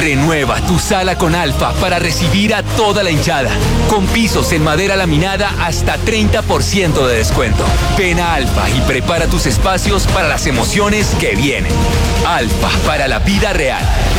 Renueva tu sala con Alfa para recibir a toda la hinchada. Con pisos en madera laminada hasta 30% de descuento. Ven a Alfa y prepara tus espacios para las emociones que vienen. Alfa, para la vida real.